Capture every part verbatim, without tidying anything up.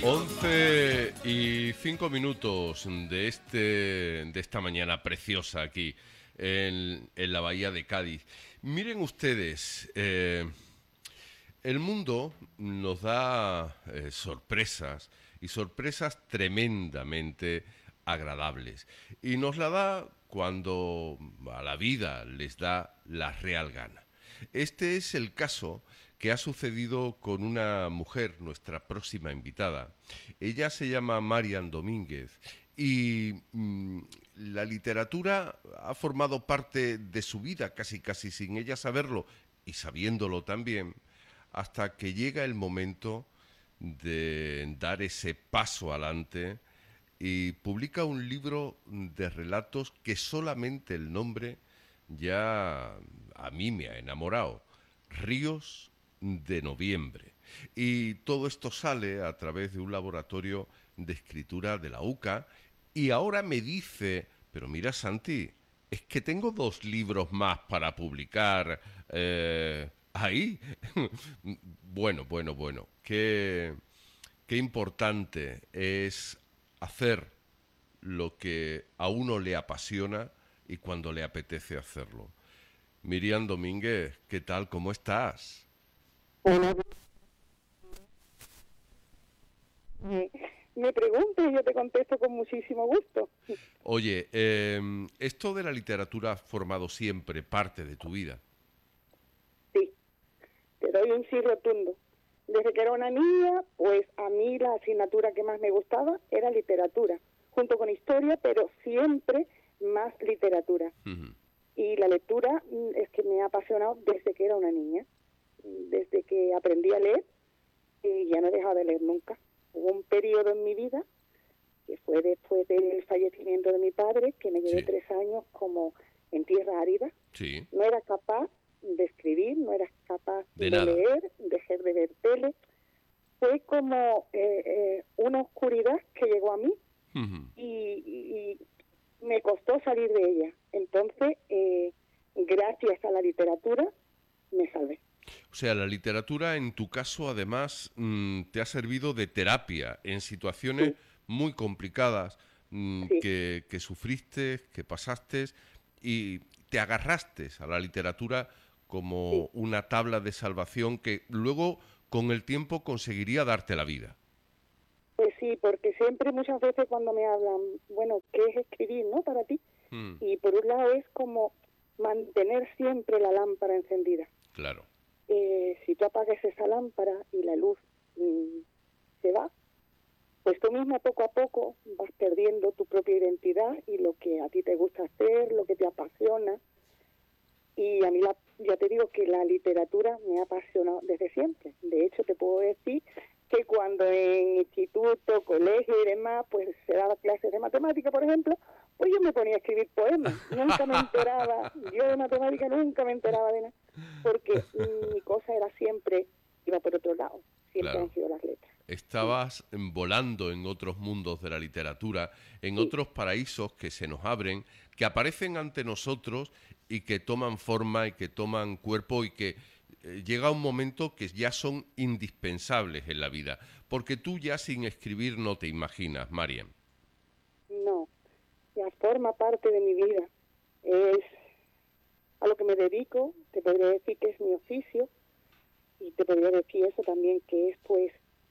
Once y cinco minutos de este de esta mañana preciosa aquí en, en la bahía de Cádiz. Miren ustedes, eh, el mundo nos da eh, sorpresas y sorpresas tremendamente agradables. Y nos la da cuando a la vida les da la real gana. Este es el caso que ha sucedido con una mujer, nuestra próxima invitada. Ella se llama Marian Domínguez y mmm, la literatura ha formado parte de su vida, casi casi sin ella saberlo y sabiéndolo también, hasta que llega el momento de dar ese paso adelante y publica un libro de relatos que solamente el nombre ya a mí me ha enamorado. Ríos de noviembre. Y todo esto sale a través de un laboratorio de escritura de la U C A y ahora me dice, pero mira Santi, es que tengo dos libros más para publicar eh, ahí. Bueno, bueno, bueno, qué, qué importante es hacer lo que a uno le apasiona y cuando le apetece hacerlo. Miriam Domínguez, ¿qué tal? ¿Cómo estás? Hola. Me, me pregunto y yo te contesto con muchísimo gusto. Oye, eh, esto de la literatura ha formado siempre parte de tu vida. Sí, te doy un sí rotundo. Desde que era una niña, pues a mí la asignatura que más me gustaba era literatura, junto con historia, pero siempre más literatura. Uh-huh. Y la lectura es que me ha apasionado desde que era una niña. Desde que aprendí a leer y ya no he dejado de leer nunca. Hubo un periodo en mi vida que fue después del fallecimiento de mi padre, que me llevé sí. tres años como en tierra árida. Sí. No era capaz de escribir, no era capaz de, de leer, dejar de ver tele. Fue como eh, eh, una oscuridad que llegó a mí uh-huh. y, y, y me costó salir de ella. Entonces, eh, gracias a la literatura, me salvé. O sea, la literatura en tu caso además mmm, te ha servido de terapia en situaciones sí. muy complicadas mmm, sí. que, que sufriste, que pasaste y te agarraste a la literatura como sí. una tabla de salvación que luego con el tiempo conseguiría darte la vida. Pues sí, porque siempre muchas veces cuando me hablan, bueno, ¿qué es escribir, no, para ti? Mm. Y por un lado es como mantener siempre la lámpara encendida. Claro. Eh, si tú apagas esa lámpara y la luz mmm, se va, pues tú misma poco a poco vas perdiendo tu propia identidad y lo que a ti te gusta hacer, lo que te apasiona. Y a mí, la, ya te digo que la literatura me ha apasionado desde siempre. De hecho, te puedo decir que cuando en instituto, colegio y demás, pues se daba clases de matemática, por ejemplo, pues yo me ponía a escribir poemas. Nunca me enteraba, yo de matemática nunca me enteraba de nada, porque mi cosa era siempre, iba por otro lado, siempre claro. han sido las letras. Estabas sí. volando en otros mundos de la literatura, en sí. otros paraísos que se nos abren, que aparecen ante nosotros y que toman forma y que toman cuerpo y que eh, llega un momento que ya son indispensables en la vida, porque tú ya sin escribir no te imaginas, Marian. No, ya forma parte de mi vida, es a lo que me dedico, te podría decir que es mi oficio y te podría decir eso también, que es pues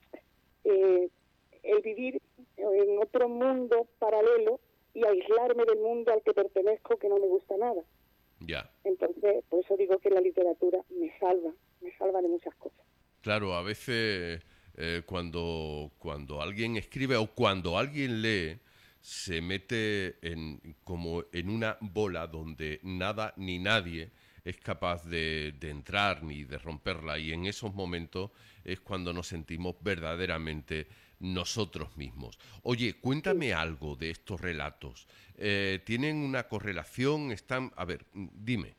eh, el vivir en otro mundo paralelo y aislarme del mundo al que pertenezco que no me gusta nada. Ya. Entonces, por eso digo que la literatura me salva, me salva de muchas cosas. Claro, a veces eh, cuando, cuando alguien escribe o cuando alguien lee, se mete en, como en una bola donde nada ni nadie es capaz de, de entrar ni de romperla, y en esos momentos es cuando nos sentimos verdaderamente nosotros mismos. Oye, cuéntame sí. algo de estos relatos. Eh, ¿Tienen una correlación? Están, a ver, dime.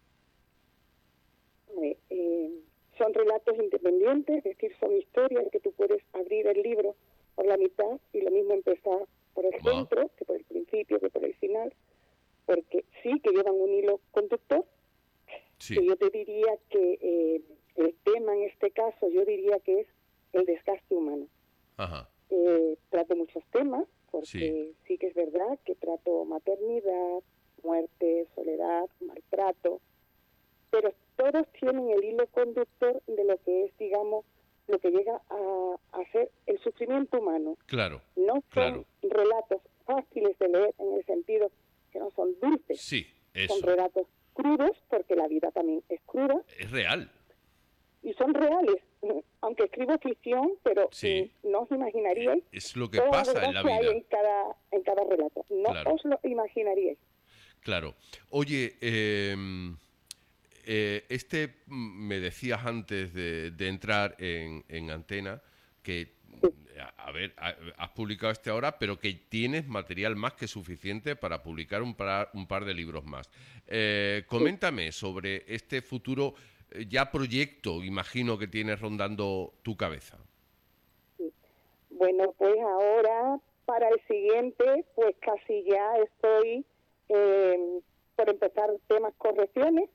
Eh, eh, son relatos independientes, es decir, son historias que tú puedes abrir el libro por la mitad y lo mismo empezar por el centro, que por el principio, que por el final, porque sí que llevan un hilo conductor, sí. que yo te diría que eh, el tema en este caso, yo diría que es el desgaste humano. Ajá. Eh, trato muchos temas, porque sí. sí que es verdad que trato maternidad, muerte, soledad, maltrato, pero todos tienen el hilo conductor de lo que es, digamos, lo que llega a, a ser el sufrimiento humano. Claro, no son claro. relatos fáciles de leer en el sentido que no son dulces. Sí, eso. Son relatos crudos, porque la vida también es cruda. Es real. Y son reales, aunque escribo ficción, pero sí. no os imaginaríais. Es lo que pasa en la vida. Que hay en cada, en cada relato. No claro. os lo imaginaríais. Claro. Oye, eh, eh, este, me decías antes de, de entrar en, en Antena, que, sí. a, a ver, has publicado este ahora, pero que tienes material más que suficiente para publicar un par, un par de libros más. Eh, coméntame sí. sobre este futuro ya proyecto, imagino, que tienes rondando tu cabeza. Sí. Bueno, pues ahora, para el siguiente, pues casi ya estoy eh, por empezar temas correcciones.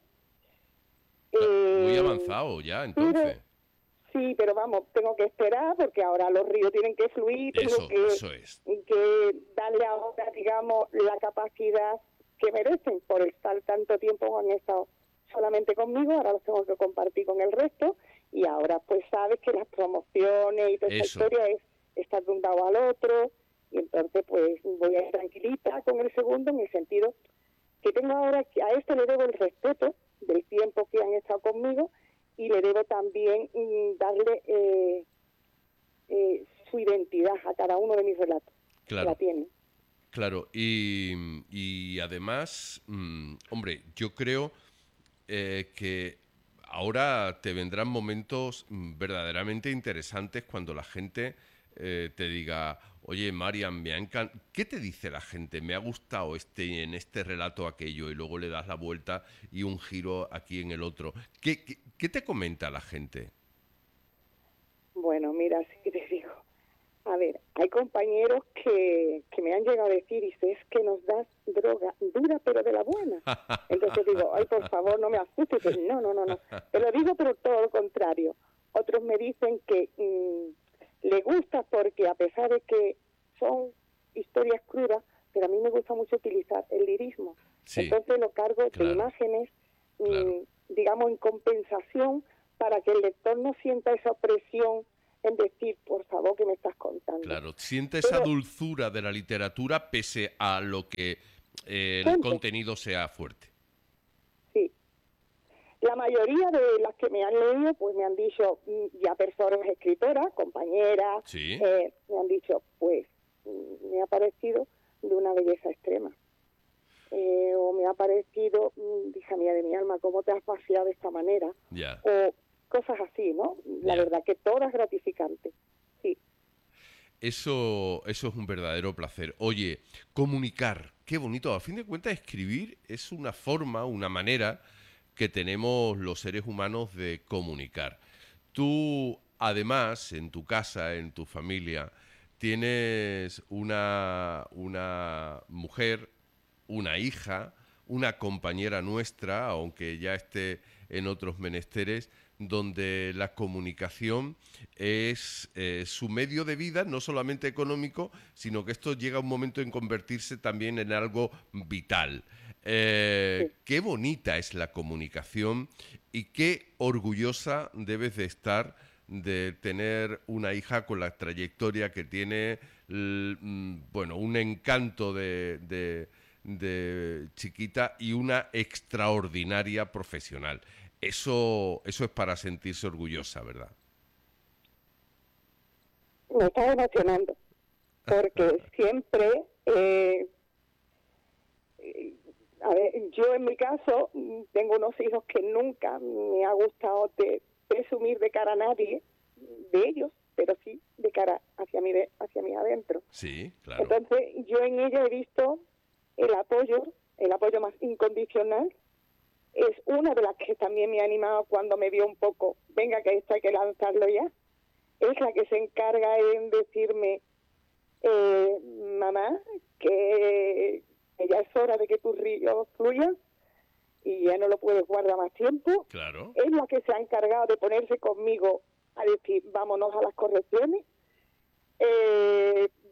Muy eh, avanzado ya, entonces. Pero, sí, pero vamos, tengo que esperar porque ahora los ríos tienen que fluir, tengo eso, que, eso es. que darle ahora, digamos, la capacidad que merecen por estar tanto tiempo han estado solamente conmigo, ahora los tengo que compartir con el resto, y ahora pues sabes que las promociones y toda esa historia es estar de un lado al otro, y entonces pues voy a ir tranquilita con el segundo, en el sentido que tengo ahora, que a este le debo el respeto del tiempo que han estado conmigo, y le debo también mm, darle eh, eh, su identidad a cada uno de mis relatos. Claro. La tienen. Claro, y, y además, mmm, hombre, yo creo Eh, que ahora te vendrán momentos verdaderamente interesantes cuando la gente eh, te diga, oye, Marian, me ha encantado. ¿Qué te dice la gente? Me ha gustado este en este relato aquello, y luego le das la vuelta y un giro aquí en el otro. ¿Qué, qué, qué te comenta la gente? Bueno, mira, sí te digo. A ver, hay compañeros que, que me han llegado a decir, dice, es que nos das droga dura pero de la buena. Entonces digo, ay, por favor, no me asustes. No, no, no, no. Te lo digo, pero todo lo contrario. Otros me dicen que mmm, le gusta porque a pesar de que son historias crudas, pero a mí me gusta mucho utilizar el lirismo. Sí, entonces lo cargo claro, de imágenes, mmm, claro. digamos, en compensación para que el lector no sienta esa opresión en decir, por favor, ¿qué me estás contando? Claro, siente esa Pero, dulzura de la literatura pese a lo que eh, el contenido sea fuerte. Sí. La mayoría de las que me han leído, pues me han dicho, ya personas escritoras, compañeras, sí. eh, me han dicho, pues, me ha parecido de una belleza extrema. Eh, o me ha parecido, hija mía de mi alma, ¿cómo te has vaciado de esta manera? Ya. O cosas así, ¿no? La yeah. verdad que todas gratificantes, sí. Eso, eso es un verdadero placer. Oye, comunicar, qué bonito. A fin de cuentas, escribir es una forma, una manera que tenemos los seres humanos de comunicar. Tú, además, en tu casa, en tu familia, tienes una, una mujer, una hija, una compañera nuestra, aunque ya esté en otros menesteres, donde la comunicación es eh, su medio de vida, no solamente económico, sino que esto llega a un momento en convertirse también en algo vital. Eh, sí. Qué bonita es la comunicación y qué orgullosa debes de estar de tener una hija con la trayectoria que tiene, bueno, un encanto de, de, de chiquita y una extraordinaria profesional. Eso, eso es para sentirse orgullosa, ¿verdad? Me está emocionando, porque siempre, eh, a ver, yo en mi caso tengo unos hijos que nunca me ha gustado de presumir de cara a nadie de ellos, pero sí de cara hacia mí, de, hacia mí adentro. Sí, claro. Entonces yo en ella he visto el apoyo, el apoyo más incondicional. Es una de las que también me ha animado cuando me vio un poco, venga, que esto hay que lanzarlo ya. Es la que se encarga en decirme, eh, mamá, que, que ya es hora de que tus ríos fluyan y ya no lo puedes guardar más tiempo. Claro. Es la que se ha encargado de ponerse conmigo a decir, vámonos a las correcciones, eh, vamos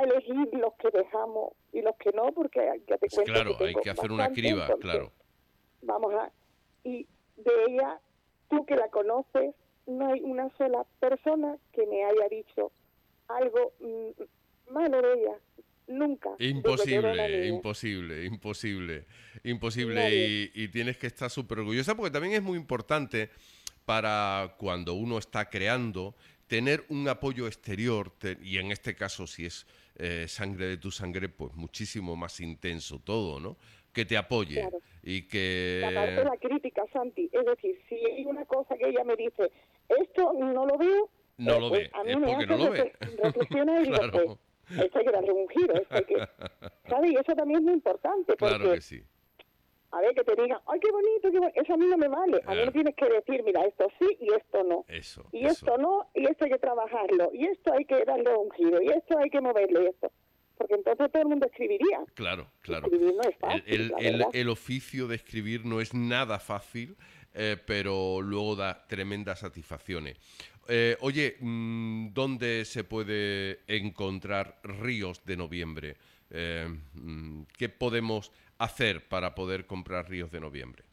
elegir los que dejamos y los que no, porque ya te Pues cuento claro, que hay tengo que hacer una bastante, criba, entonces, claro. Vamos a... Y de ella, tú que la conoces, no hay una sola persona que me haya dicho algo mm, malo de ella. Nunca. Desde que era una Imposible, niña. imposible, imposible, imposible Nadie. y, y tienes que estar súper orgullosa porque también es muy importante para cuando uno está creando tener un apoyo exterior te- y en este caso si es eh, sangre de tu sangre pues muchísimo más intenso todo, ¿no? Que te apoye Claro. y Y aparte que la crítica, Santi, es decir, si hay una cosa que ella me dice, esto no lo veo, no eh, lo pues ve, a mí es me porque hace no lo ve. refle- reflexionar y digo, pues, Claro, esto hay que darle un giro, esto hay que... ¿Sabes? Y eso también es muy importante, claro porque, que sí. a ver, que te digan, ay, qué bonito, qué bonito, eso a mí no me vale. A mí me Claro. tienes que decir, mira, esto sí y esto no. Eso, Y eso. esto no, y esto hay que trabajarlo, y esto hay que darle un giro, y esto hay que moverlo, y esto. Porque entonces todo el mundo escribiría. Claro, claro. Escribir no es El, fácil, el- la el- verdad. el oficio de escribir no es nada fácil, eh, pero luego da tremendas satisfacciones. Eh, oye, mm, ¿dónde se puede encontrar Ríos de Noviembre? Eh, mm, ¿qué podemos hacer para poder comprar Ríos de Noviembre?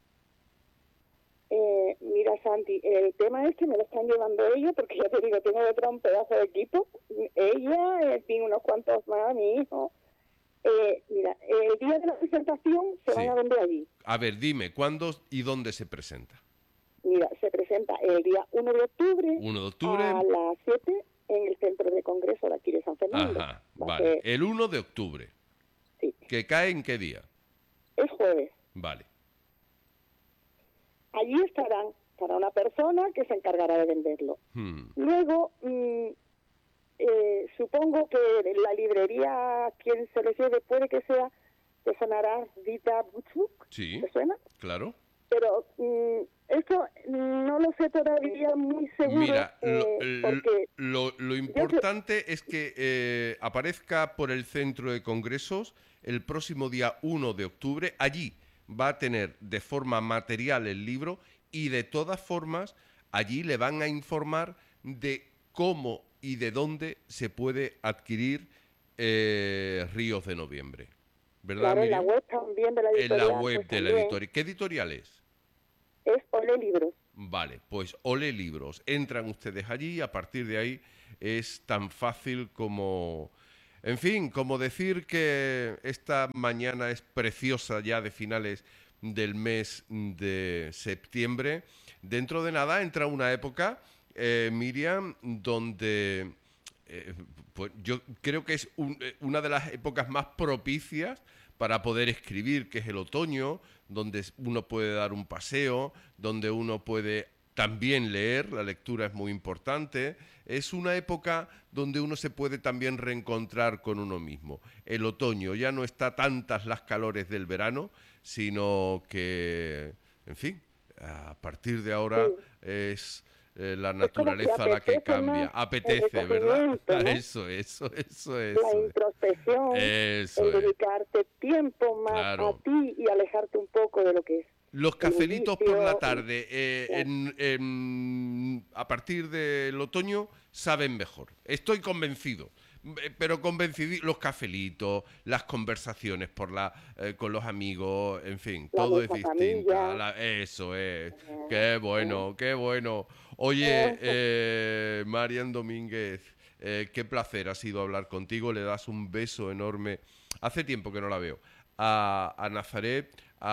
Eh, mira, Santi, el tema es que me lo están llevando ellos, porque ya te digo, tengo detrás un pedazo de equipo. Ella, eh, tiene unos cuantos más, mi hijo. Eh, mira, el día de la presentación se Sí. van a vender allí. A ver, dime, ¿cuándo y dónde se presenta? Mira, se presenta el día uno de octubre uno de octubre. a las siete en el Centro de Congreso de aquí de San Fernando. Ajá, Va a vale. ser- El uno de octubre. sí, ¿Que cae en qué día? es jueves. Vale. Allí estarán para una persona que se encargará de venderlo. Hmm. Luego, mm, eh, supongo que la librería, quien se les lleve, puede que sea, te sonará Vita Butchuk, Sí, ¿te suena? claro. Pero mm, esto no lo sé todavía muy seguro, Mira, lo, eh, l- porque lo- lo yo importante es que eh, aparezca por el centro de congresos el próximo día uno de octubre. Allí va a tener de forma material el libro y de todas formas allí le van a informar de cómo y de dónde se puede adquirir eh, Ríos de Noviembre. ¿Verdad, claro, en la Miriam? web también de la En editorial, la web pues de la también editorial. ¿Qué editorial es? es Ole Libros. Vale, pues Ole Libros. Entran ustedes allí y a partir de ahí es tan fácil como... En fin, como decir que esta mañana es preciosa ya de finales del mes de septiembre. Dentro de nada entra una época, eh, Miriam, donde eh, pues yo creo que es un- eh, una de las épocas más propicias para poder escribir, que es el otoño, donde es- uno puede dar un paseo, donde uno puede también leer, la lectura es muy importante. Es una época donde uno se puede también reencontrar con uno mismo. El otoño ya no está tantas las calores del verano, sino que, en fin, a partir de ahora Sí. es eh, la Es como que naturaleza la que apetece cambia. más el Apetece, ¿verdad? recogimiento, ¿no? Eso, eso, eso, La eso. introspección, Eso el es, dedicarte tiempo más a claro. ti y alejarte un poco de lo que es Los el cafelitos por la bullicio. tarde, eh, Claro. en- en- a partir del otoño, saben mejor. Estoy convencido. Eh, Pero convencido, los cafelitos, las conversaciones por la, eh, con los amigos, en fin, La todo es mesa distinto. camilla. La- eso es. Eh, Qué bueno, qué bueno. Oye, eh, Marian Domínguez, eh, qué placer ha sido hablar contigo. Le das un beso enorme. Hace tiempo que no la veo. A, a Nazaret,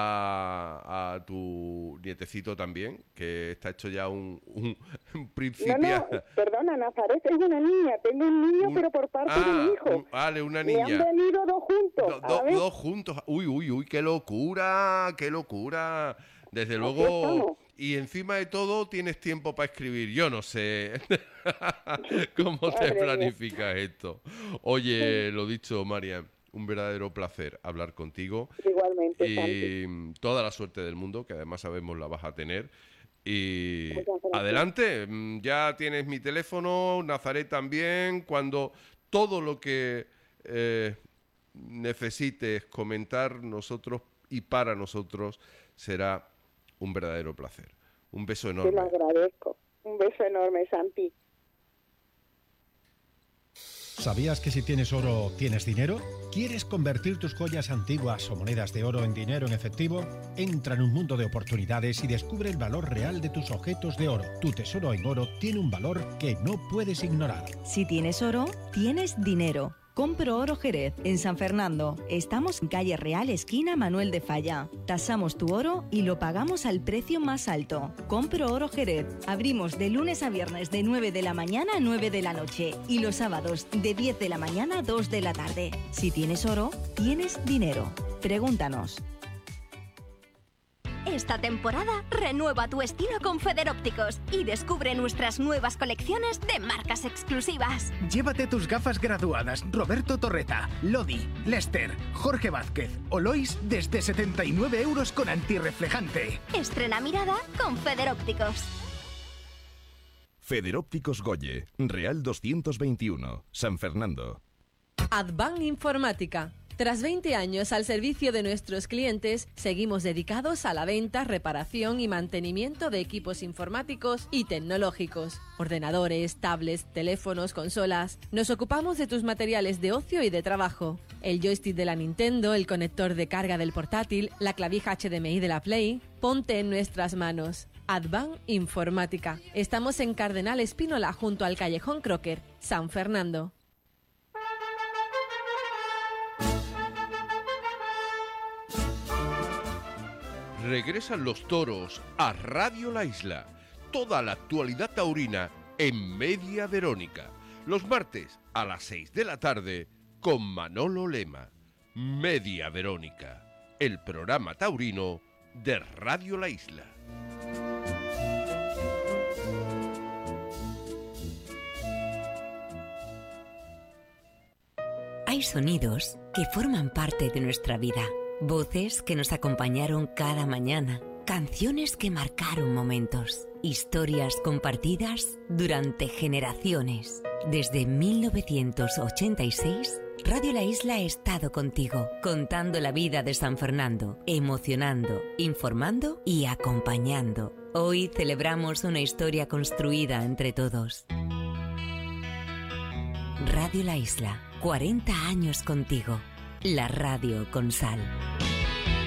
a, a tu nietecito también, que está hecho ya un, un, un No, principia. no, perdona, Nazaret es una niña. Tengo un niño, Un- pero por parte de ah, mi hijo. un- vale, una Me han niña. venido dos juntos. Do- a do- la vez. dos juntos. Uy, uy, uy, qué locura, qué locura. Desde Así luego, estamos. y encima de todo tienes tiempo para escribir. Yo no sé cómo te Madre mía. planificas esto. Oye, lo dicho, Marian, un verdadero placer hablar contigo. Igualmente, Santi. Y toda la suerte del mundo, que además sabemos la vas a tener. Y Muchas gracias. adelante, mm, ya tienes mi teléfono, Nazaret también, cuando todo lo que eh, necesites comentar nosotros y para nosotros será un verdadero placer. Un beso Te lo enorme. agradezco. Un beso enorme, Santi. ¿Sabías que si tienes oro, tienes dinero? ¿Quieres convertir tus joyas antiguas o monedas de oro en dinero en efectivo? Entra en un mundo de oportunidades y descubre el valor real de tus objetos de oro. Tu tesoro en oro tiene un valor que no puedes ignorar. Si tienes oro, tienes dinero. Compro Oro Jerez, en San Fernando. Estamos en calle Real, esquina Manuel de Falla. Tasamos tu oro y lo pagamos al precio más alto. Compro Oro Jerez. Abrimos de lunes a viernes de nueve de la mañana a nueve de la noche y los sábados de diez de la mañana a dos de la tarde. Si tienes oro, tienes dinero. Pregúntanos. Esta temporada renueva tu estilo con Federópticos y descubre nuestras nuevas colecciones de marcas exclusivas. Llévate tus gafas graduadas Roberto Torreta, Lodi, Lester, Jorge Vázquez o Lois desde setenta y nueve euros con antirreflejante. Estrena mirada con Federópticos. Federópticos Goye, Real doscientos veintiuno, San Fernando. Advan Informática. Tras veinte años al servicio de nuestros clientes, seguimos dedicados a la venta, reparación y mantenimiento de equipos informáticos y tecnológicos. Ordenadores, tablets, teléfonos, consolas. Nos ocupamos de tus materiales de ocio y de trabajo. El joystick de la Nintendo, el conector de carga del portátil, la clavija H D M I de la Play. Ponte en nuestras manos. Advan Informática. Estamos en Cardenal Espínola junto al Callejón Crocker, San Fernando. Regresan los toros a Radio La Isla. Toda la actualidad taurina en Media Verónica. Los martes a las seis de la tarde con Manolo Lema. Media Verónica, el programa taurino de Radio La Isla. Hay sonidos que forman parte de nuestra vida. Voces que nos acompañaron cada mañana, canciones que marcaron momentos, historias compartidas durante generaciones. Desde mil novecientos ochenta y seis, Radio La Isla ha estado contigo, contando la vida de San Fernando, emocionando, informando y acompañando. Hoy celebramos una historia construida entre todos. Radio La Isla, cuarenta años contigo. La radio con sal.